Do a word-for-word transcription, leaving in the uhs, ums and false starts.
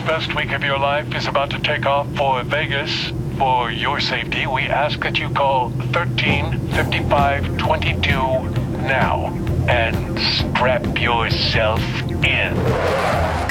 best week of your life is about to take off for Vegas. For your safety, we ask that you call thirteen fifty-five twenty-two now and strap yourself in.